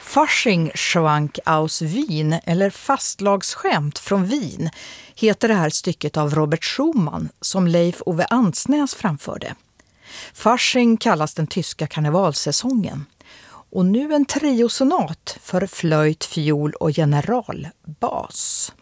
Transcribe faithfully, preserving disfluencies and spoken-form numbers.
Fasching schwank aus Wien, eller fastlagsskämt från Wien, heter det här stycket av Robert Schumann som Leif Ove Ansnäs framförde. Fasching kallas den tyska karnevalsäsongen. Och nu en triosonat för flöjt, fiol och generalbas.